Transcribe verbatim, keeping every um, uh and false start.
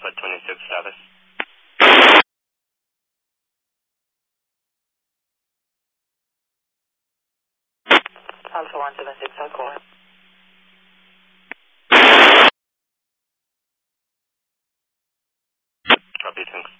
Alpha twenty-six status. Alpha one seven six, I'll call. Copy, thanks.